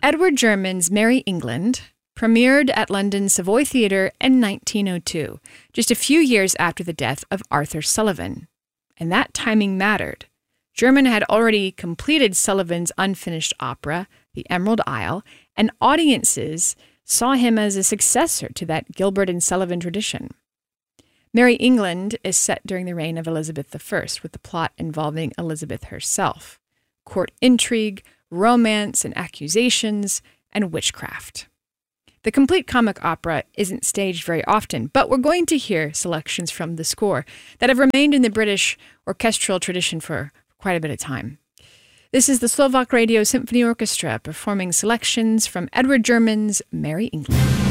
Edward German's Merry England premiered at London's Savoy Theatre in 1902, just a few years after the death of Arthur Sullivan. And that timing mattered. German had already completed Sullivan's unfinished opera, The Emerald Isle, and audiences saw him as a successor to that Gilbert and Sullivan tradition. Merry England is set during the reign of Elizabeth I, with the plot involving Elizabeth herself. Court intrigue, romance and accusations, and witchcraft. The complete comic opera isn't staged very often, but we're going to hear selections from the score that have remained in the British orchestral tradition for quite a bit of time. This is the Slovak Radio Symphony Orchestra performing selections from Edward German's Merry England.